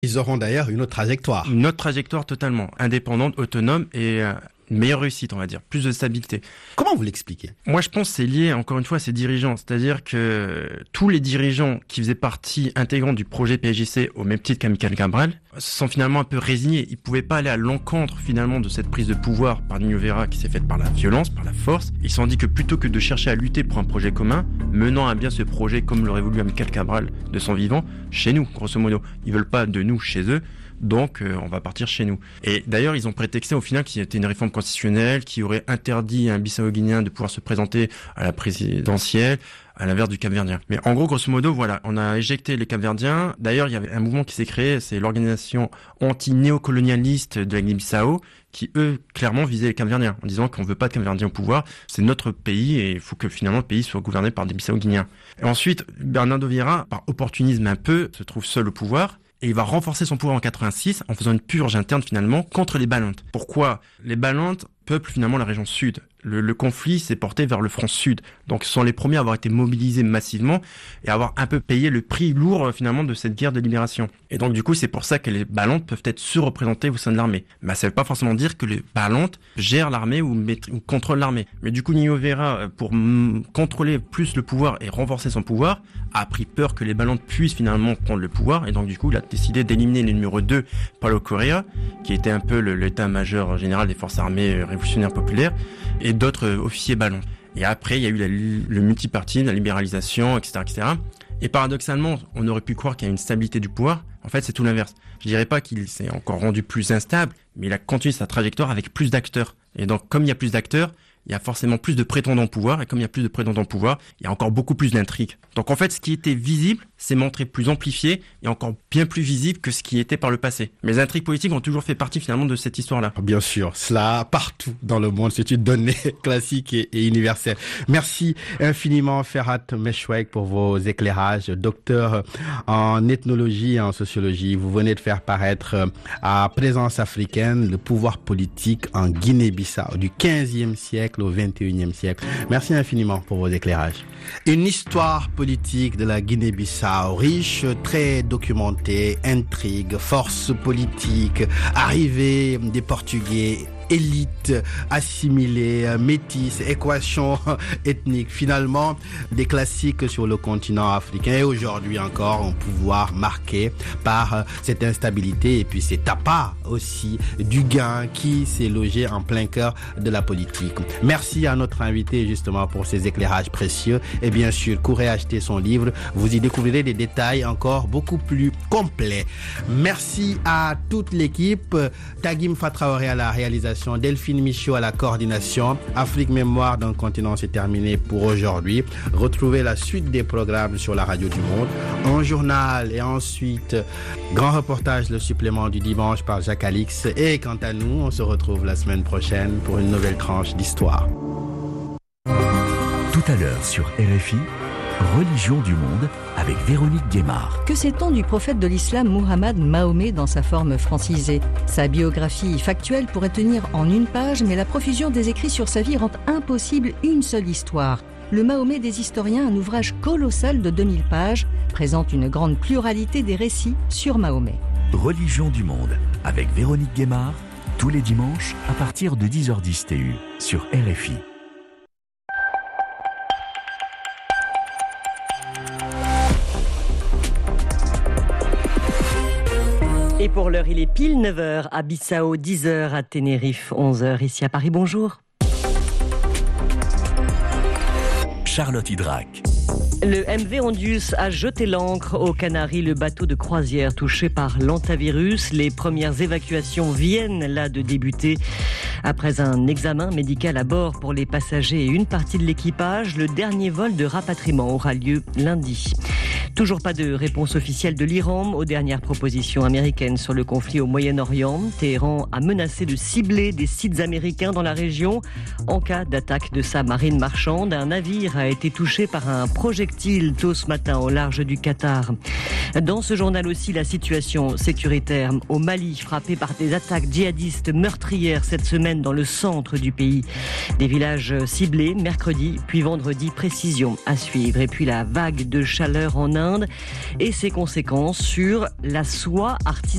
Ils auront d'ailleurs une autre trajectoire. Une autre trajectoire totalement indépendante, autonome et une meilleure réussite, on va dire, plus de stabilité. Comment vous l'expliquez ? Moi, je pense que c'est lié, encore une fois, à ces dirigeants. C'est-à-dire que tous les dirigeants qui faisaient partie intégrante du projet PAIJC, au même titre qu'Amical Cabral, se sont finalement un peu résignés. Ils pouvaient pas aller à l'encontre, finalement, de cette prise de pouvoir par Nino Vera qui s'est faite par la violence, par la force. Ils se sont dit que plutôt que de chercher à lutter pour un projet commun, menant à bien ce projet comme l'aurait voulu Amical Cabral de son vivant, chez nous, grosso modo. Ils veulent pas de nous chez eux. Donc, on va partir chez nous. Et d'ailleurs, ils ont prétexté au final qu'il y avait une réforme constitutionnelle qui aurait interdit à un Bissau-Guinéen de pouvoir se présenter à la présidentielle, à l'inverse du Cap-Verdien. Mais en gros, grosso modo, voilà, on a éjecté les Cap-Verdiens. D'ailleurs, il y avait un mouvement qui s'est créé, c'est l'organisation anti-néocolonialiste de la Guinée-Bissau, qui, eux, clairement visaient les Cap-Verdiens, en disant qu'on veut pas de Cap-Verdiens au pouvoir, c'est notre pays et il faut que finalement le pays soit gouverné par des Bissau-Guinéens. Et ensuite, Bernardo Vieira, par opportunisme un peu, se trouve seul au pouvoir. Et il va renforcer son pouvoir en 86 en faisant une purge interne finalement contre les Balantes. Pourquoi ? Les Balantes peuplent finalement la région sud. Le conflit s'est porté vers le front sud. Donc ce sont les premiers à avoir été mobilisés massivement et à avoir un peu payé le prix lourd finalement de cette guerre de libération. Et donc du coup c'est pour ça que les Balantes peuvent être surreprésentés au sein de l'armée. Mais ça ne veut pas forcément dire que les Balantes gèrent l'armée ou contrôlent l'armée. Mais du coup Nino Vera, pour contrôler plus le pouvoir et renforcer son pouvoir, a pris peur que les Balantes puissent finalement prendre le pouvoir. Et donc du coup il a décidé d'éliminer le numéro 2, Paulo Correa, qui était un peu l'état-major général des forces armées révolutionnaires populaires, et d'autres officiers Balantes. Et après, il y a eu le multiparti, la libéralisation, etc., etc. Et paradoxalement, on aurait pu croire qu'il y a une stabilité du pouvoir. En fait, c'est tout l'inverse. Je dirais pas qu'il s'est encore rendu plus instable, mais il a continué sa trajectoire avec plus d'acteurs. Et donc, comme il y a plus d'acteurs, il y a forcément plus de prétendants au pouvoir, et comme il y a plus de prétendants au pouvoir, il y a encore beaucoup plus d'intrigues. Donc en fait, ce qui était visible s'est montré plus amplifié et encore bien plus visible que ce qui était par le passé. Mais les intrigues politiques ont toujours fait partie finalement de cette histoire-là. Bien sûr, cela partout dans le monde, c'est une donnée classique et universelle. Merci infiniment Ferhat Meshweik pour vos éclairages. Docteur en ethnologie et en sociologie, vous venez de faire paraître à Présence africaine le pouvoir politique en Guinée-Bissau du 15e siècle au 21e siècle. Merci infiniment pour vos éclairages. Une histoire politique de la Guinée-Bissau riche, très documentée, intrigue, force politique, arrivée des Portugais, élite assimilée, métisse, équation ethnique, finalement des classiques sur le continent africain et aujourd'hui encore un pouvoir marqué par cette instabilité et puis cet appât aussi du gain qui s'est logé en plein cœur de la politique. Merci à notre invité justement pour ces éclairages précieux et bien sûr courez acheter son livre, vous y découvrirez des détails encore beaucoup plus complets. Merci à toute l'équipe, Tagim Fatraoré à la réalisation, Delphine Michaud à la coordination. Afrique Mémoire d'un continent, c'est terminé pour aujourd'hui. Retrouvez la suite des programmes sur la radio du Monde, un journal et ensuite grand reportage, le supplément du dimanche par Jacques Alix. Et quant à nous, on se retrouve la semaine prochaine pour une nouvelle tranche d'histoire. Tout à l'heure sur RFI, Religion du monde avec Véronique Guémard. Que sait-on du prophète de l'islam Muhammad Mahomet dans sa forme francisée ? Sa biographie factuelle pourrait tenir en une page, mais la profusion des écrits sur sa vie rend impossible une seule histoire. Le Mahomet des historiens, un ouvrage colossal de 2000 pages, présente une grande pluralité des récits sur Mahomet. Religion du monde avec Véronique Guémard, tous les dimanches à partir de 10h10 TU sur RFI. Et pour l'heure, il est pile 9h à Bissau, 10h à Tenerife, 11h ici à Paris. Bonjour. Charlotte Hydrac. Le MV Ondius a jeté l'ancre aux Canaries, le bateau de croisière touché par l'hantavirus. Les premières évacuations viennent là de débuter. Après un examen médical à bord pour les passagers et une partie de l'équipage, le dernier vol de rapatriement aura lieu lundi. Toujours pas de réponse officielle de l'Iran aux dernières propositions américaines sur le conflit au Moyen-Orient. Téhéran a menacé de cibler des sites américains dans la région en cas d'attaque de sa marine marchande. Un navire a été touché par un projectile tôt ce matin au large du Qatar. Dans ce journal aussi, la situation sécuritaire au Mali, frappé par des attaques djihadistes meurtrières cette semaine dans le centre du pays. Des villages ciblés mercredi, puis vendredi, précision à suivre. Et puis la vague de chaleur en Inde l'Inde et ses conséquences sur la soie artisanale.